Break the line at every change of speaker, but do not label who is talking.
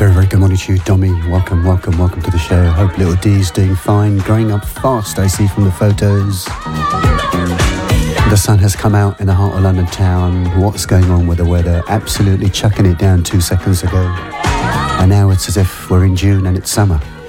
very, very good morning to you, Dommy. Welcome to the show. Hope little D's doing fine. Growing up fast, I see from the photos. The sun has come out in the heart of London town. What's going on with the weather? Absolutely chucking it down 2 seconds ago. And now it's as if we're in June and it's summer.